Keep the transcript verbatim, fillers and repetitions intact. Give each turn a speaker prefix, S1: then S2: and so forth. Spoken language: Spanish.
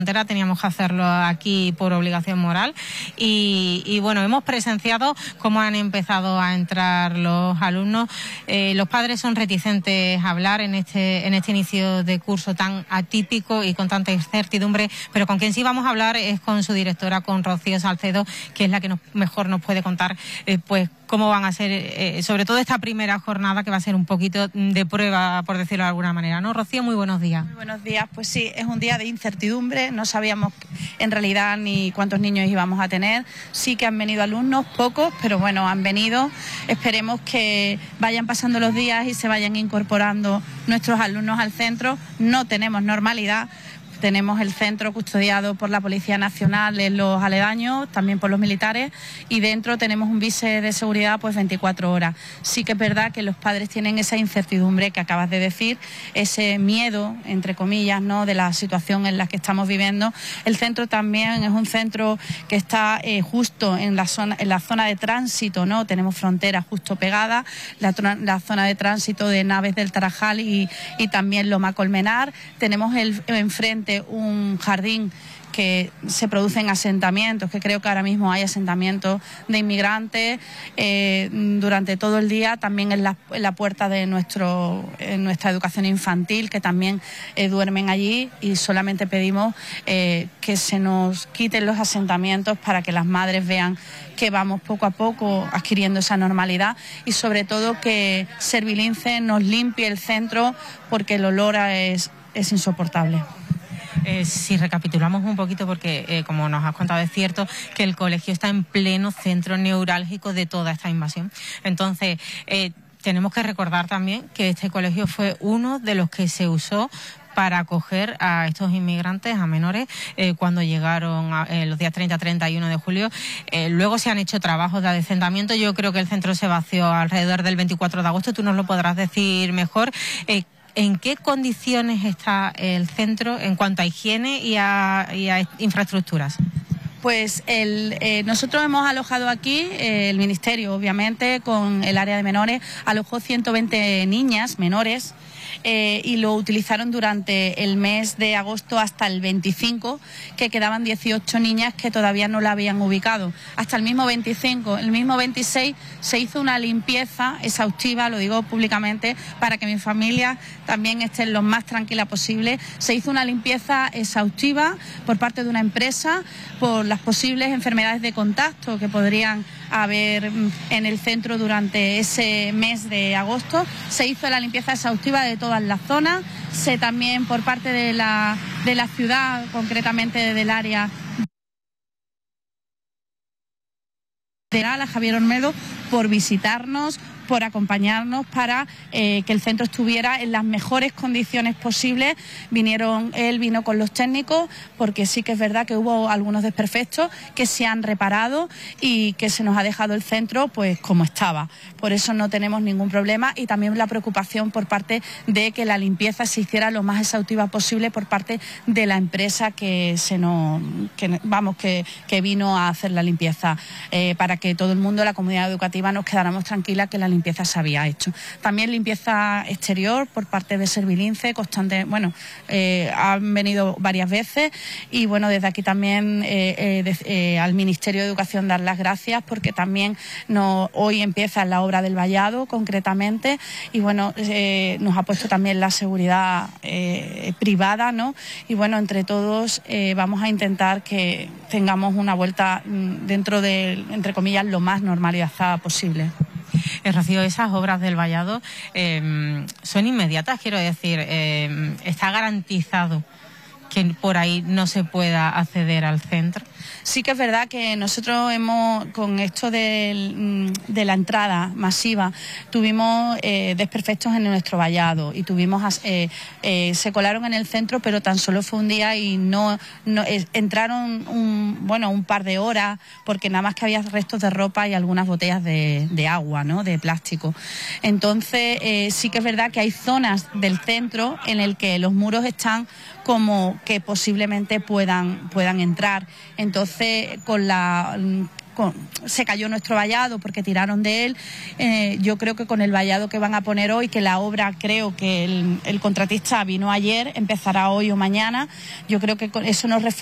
S1: Teníamos que hacerlo aquí por obligación moral y, y bueno, hemos presenciado cómo han empezado a entrar los alumnos. Eh, los padres son reticentes a hablar en este, en este inicio de curso tan atípico y con tanta incertidumbre, pero con quien sí vamos a hablar es con su directora, con Rocío Salcedo, que es la que nos, mejor nos puede contar eh, pues cómo van a ser, eh, sobre todo esta primera jornada, que va a ser un poquito de prueba, por decirlo de alguna manera, ¿no? Rocío, muy buenos días.
S2: Muy buenos días. Pues sí, es un día de incertidumbre, no sabíamos en realidad ni cuántos niños íbamos a tener. Sí que han venido alumnos, pocos, pero bueno, han venido. Esperemos que vayan pasando los días y se vayan incorporando nuestros alumnos al centro. No tenemos normalidad. Tenemos el centro custodiado por la Policía Nacional en los aledaños, también por los militares, y dentro tenemos un vice de seguridad pues veinticuatro horas. Sí que es verdad que los padres tienen esa incertidumbre que acabas de decir, ese miedo, entre comillas, ¿no?, de la situación en la que estamos viviendo. El centro también es un centro que está eh, justo en la zona, en la zona de tránsito, ¿no? Tenemos fronteras justo pegadas, la, la zona de tránsito de Naves del Tarajal y, y también Loma Colmenar. Tenemos el, enfrente un jardín que se producen asentamientos, que creo que ahora mismo hay asentamientos de inmigrantes eh, durante todo el día, también en la, en la puerta de nuestro, en nuestra educación infantil, que también eh, duermen allí, y solamente pedimos eh, que se nos quiten los asentamientos para que las madres vean que vamos poco a poco adquiriendo esa normalidad, y sobre todo que Servilince nos limpie el centro, porque el olor es, es insoportable.
S1: Eh, si recapitulamos un poquito, porque eh, como nos has contado, es cierto que el colegio está en pleno centro neurálgico de toda esta invasión. Entonces, eh, tenemos que recordar también que este colegio fue uno de los que se usó para acoger a estos inmigrantes, a menores, eh, cuando llegaron a, eh, los días treinta a treinta y uno de julio. Eh, luego se han hecho trabajos de adecentamiento. Yo creo que el centro se vació alrededor del veinticuatro de agosto. Tú nos lo podrás decir mejor. Eh, ¿En qué condiciones está el centro en cuanto a higiene y a, y a infraestructuras?
S2: Pues el, eh, nosotros hemos alojado aquí, eh, el Ministerio obviamente, con el área de menores, alojó ciento veinte niñas menores eh, y lo utilizaron durante el mes de agosto hasta el veinticinco, que quedaban dieciocho niñas que todavía no la habían ubicado. Hasta el mismo veinticinco, el mismo veintiséis se hizo una limpieza exhaustiva, lo digo públicamente, para que mi familia también esté lo más tranquila posible. Se hizo una limpieza exhaustiva por parte de una empresa por las posibles enfermedades de contacto que podrían haber en el centro durante ese mes de agosto. Se hizo la limpieza exhaustiva de todas las zonas. Se también por parte de la, de la ciudad, concretamente del área de la Javier Olmedo, por visitarnos, por acompañarnos para eh, que el centro estuviera en las mejores condiciones posibles. Vinieron, él vino con los técnicos, porque sí que es verdad que hubo algunos desperfectos que se han reparado y que se nos ha dejado el centro pues como estaba. Por eso no tenemos ningún problema, y también la preocupación por parte de que la limpieza se hiciera lo más exhaustiva posible por parte de la empresa que se nos, que, vamos, que, que vino a hacer la limpieza, eh, para que todo el mundo, la comunidad educativa, nos quedáramos tranquilas que la limpieza se había hecho. También limpieza exterior por parte de Servilince, constante, bueno, eh, han venido varias veces, y bueno, desde aquí también eh, eh, de, eh, al Ministerio de Educación dar las gracias, porque también no, hoy empieza la obra del vallado concretamente, y bueno, eh, nos ha puesto también la seguridad eh, privada, ¿no? Y bueno, entre todos eh, vamos a intentar que tengamos una vuelta dentro de, entre comillas, lo más normalizada posible.
S1: Eh, Rocío, esas obras del vallado eh, son inmediatas, quiero decir, eh, ¿está garantizado que por ahí no se pueda acceder al centro?
S2: Sí que es verdad que nosotros hemos, con esto de, de la entrada masiva, tuvimos eh, desperfectos en nuestro vallado, y tuvimos eh, eh, se colaron en el centro, pero tan solo fue un día, y no, no eh, entraron un, bueno, un par de horas, porque nada más que había restos de ropa y algunas botellas de, de agua, ¿no?, de plástico. Entonces eh, sí que es verdad que hay zonas del centro en el que los muros están como que posiblemente puedan, puedan entrar. Entonces, con la con, se cayó nuestro vallado porque tiraron de él. Eh, yo creo que con el vallado que van a poner hoy, que la obra creo que el, el contratista vino ayer, empezará hoy o mañana, yo creo que con eso nos